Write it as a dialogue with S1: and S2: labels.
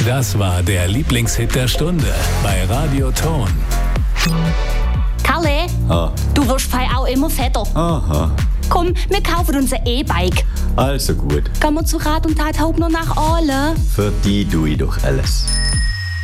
S1: Das war der Lieblingshit der Stunde bei Radio Ton.
S2: Kalle, du wirst fei auch immer fetter.
S3: Aha,
S2: Komm, wir kaufen uns ein E-Bike.
S3: also gut.
S2: Gehen wir zu Rat und Tat Hauptner nach Aale.
S3: Für die tue ich doch alles.